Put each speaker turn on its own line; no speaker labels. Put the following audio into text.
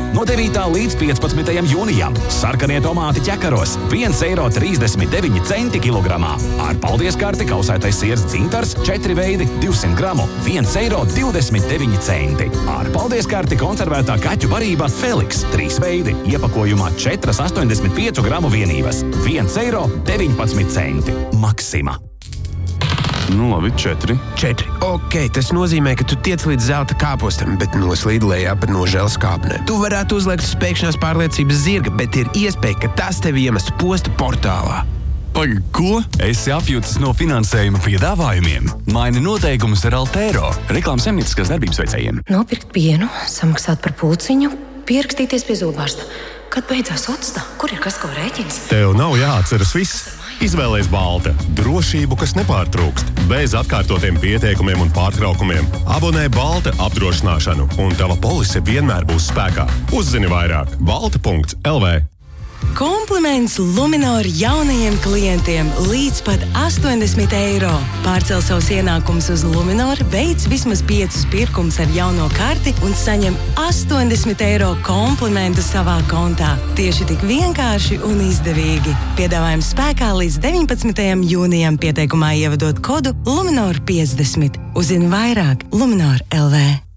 no 9. līdz 15. jūnijam. Sarkanie tomāti ķekaros 1,39 eiro kilogramā. Ar paldies karti kausētais siers dzintars 4 veidi 200 gramu 1,29 eiro. Ar paldies karti konservētā kaķu barība Felix 3 veidi iepakojumā 4,85 gramu vienības 1,19 eiro. Maksima.
Nu labi, 4.
Ok, tas nozīmē, ka tu tiec līdz zelta kāpostam, bet noslīd lejā pa nožēlas kāpnēm. Tu varētu uzliekt uz spēkšanās pārliecības zirga, bet ir iespēja, ka tas tevi iemestu posta portālā.
Pagaid, ko?
Esi apjūtas no finansējuma piedāvājumiem? Maini noteikumus ar Altero.
Reklāmas saimnieciskās darbības veicējiem.
Nopirkt pienu, samaksāt par pulciņu, pierakstīties pie zobārsta. Kad beidzās otstā? Kur ir kas, ko rēķins?
Tev nav jāatceras viss. Izvēlies Balta. Drošību, kas nepārtrūkst. Bez atkārtotiem pieteikumiem un pārtraukumiem. Abonē Balta apdrošināšanu, un tava polise vienmēr būs spēkā. Uzzini vairāk. Balta.lv.
Kompliments Luminor jaunajiem klientiem līdz pat 80 eiro. Pārcel savus ienākumus uz Luminor, veic vismaz 5 pirkumus ar jauno karti un saņem 80 eiro komplimentu savā kontā. Tieši tik vienkārši un izdevīgi. Piedāvājums spēkā līdz 19. jūnijam, pieteikumā ievadot kodu Luminor 50. Uzzini vairāk Luminor.lv.